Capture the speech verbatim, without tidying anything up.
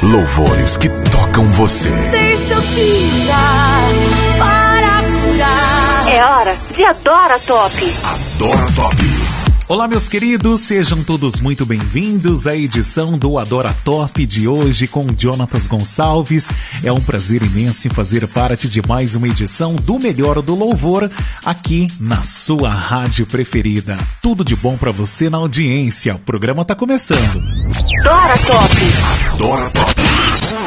Louvores que tocam você. Deixa eu te usar para curar. É hora de Adora Top. Adora Top. Olá, meus queridos, sejam todos muito bem-vindos à edição do Adora Top de hoje com Jonatas Gonçalves. É um prazer imenso em fazer parte de mais uma edição do Melhor do Louvor aqui na sua rádio preferida. Tudo de bom pra você na audiência. O programa tá começando. Adora Top. Adora Top.